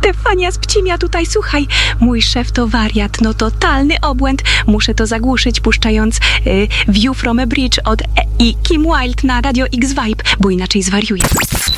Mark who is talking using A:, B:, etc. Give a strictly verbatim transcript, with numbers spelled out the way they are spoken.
A: Stefania z Pcimia tutaj, słuchaj, mój szef to wariat, no totalny obłęd. Muszę to zagłuszyć, puszczając y, View from a Bridge od e- i Kim Wilde na Radio X Vibe, bo inaczej zwariuję.